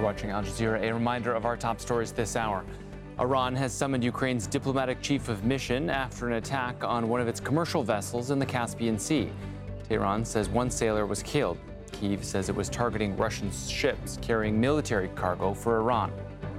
watching Al Jazeera. A reminder of our top stories this hour. Iran has summoned Ukraine's diplomatic chief of mission after an attack on one of its commercial vessels in the Caspian Sea. Tehran says one sailor was killed. Kyiv says it was targeting Russian ships carrying military cargo for Iran.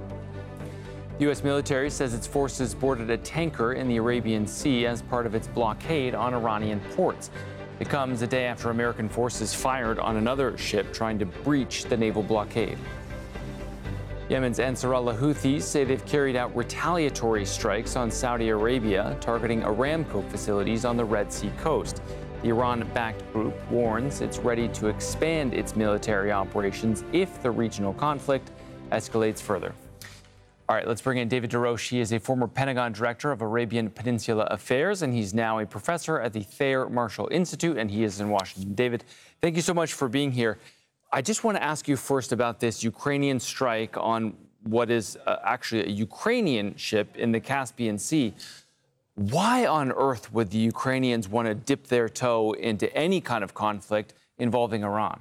The U.S. military says its forces boarded a tanker in the Arabian Sea as part of its blockade on Iranian ports. It comes a day after American forces fired on another ship trying to breach the naval blockade. Yemen's Ansarullah Houthis say they've carried out retaliatory strikes on Saudi Arabia, targeting Aramco facilities on the Red Sea coast. The Iran-backed group warns it's ready to expand its military operations if the regional conflict escalates further. All right, let's bring in David DeRoche. He is a former Pentagon director of Arabian Peninsula Affairs, and he's now a professor at the Thayer Marshall Institute, and he is in Washington. David, thank you so much for being here. I just want to ask you first about this Ukrainian strike on what is actually a Ukrainian ship in the Caspian Sea. Why on earth would the Ukrainians want to dip their toe into any kind of conflict involving Iran?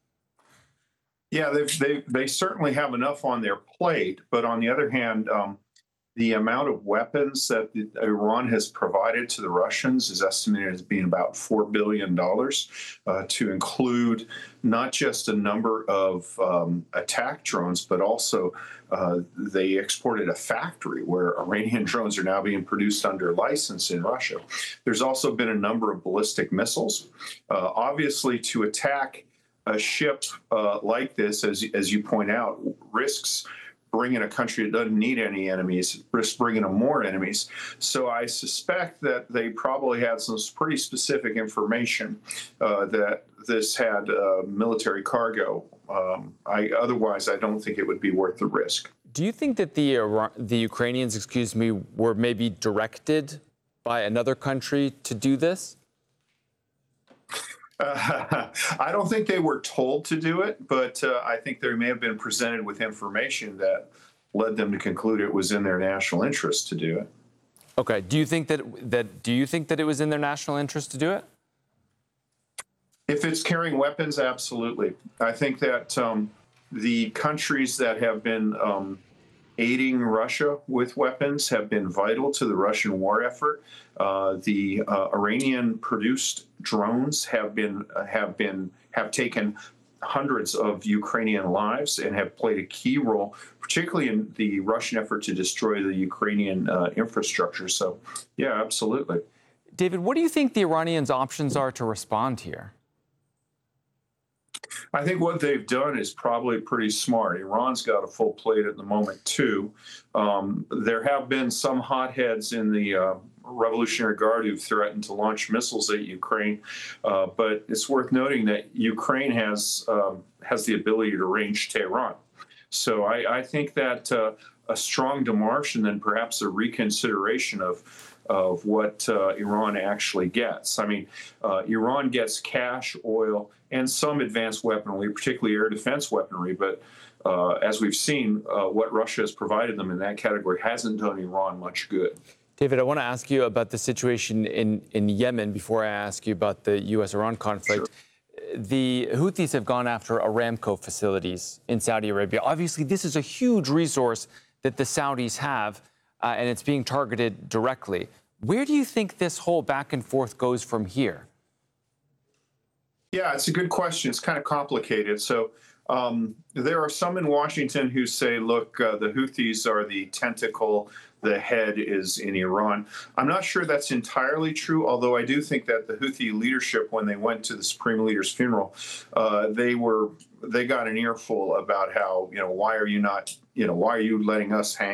Yeah, they certainly have enough on their plate. But on the other hand, the amount of weapons that Iran has provided to the Russians is estimated as being about $4 billion, to include not just a number of attack drones, but also they exported a factory where Iranian drones are now being produced under license in Russia. There's also been a number of ballistic missiles. Obviously, to attack a ship like this, as you point out, risks bringing a country that doesn't need any enemies, risks bringing them more enemies. So I suspect that they probably had some pretty specific information that this had military cargo. Otherwise, I don't think it would be worth the risk. Do you think that the Ukrainians, were maybe directed by another country to do this? I don't think they were told to do it, but I think they may have been presented with information that led them to conclude it was in their national interest to do it. Okay. Do you think that it was in their national interest to do it? If it's carrying weapons, absolutely. I think that the countries that have been aiding Russia with weapons have been vital to the Russian war effort. The Iranian-produced drones have taken hundreds of Ukrainian lives and have played a key role, particularly in the Russian effort to destroy the Ukrainian infrastructure. So, yeah, absolutely. David, what do you think the Iranians' options are to respond here? I think what they've done is probably pretty smart. Iran's got a full plate at the moment, too. There have been some hotheads in the Revolutionary Guard who've threatened to launch missiles at Ukraine. But it's worth noting that Ukraine has the ability to range Tehran. So I think that a strong demarche and then perhaps a reconsideration of what Iran actually gets. I mean, Iran gets cash, oil, and some advanced weaponry, particularly air defense weaponry. But as we've seen, what Russia has provided them in that category hasn't done Iran much good. David, I want to ask you about the situation in Yemen before I ask you about the U.S.-Iran conflict. Sure. The Houthis have gone after Aramco facilities in Saudi Arabia. Obviously, this is a huge resource that the Saudis have, and it's being targeted directly. Where do you think this whole back and forth goes from here? Yeah, it's a good question. It's kind of complicated. So there are some in Washington who say, look, the Houthis are the tentacle, the head is in Iran. I'm not sure that's entirely true, although I do think that the Houthi leadership, when they went to the Supreme Leader's funeral, they got an earful about how, why are you letting us hang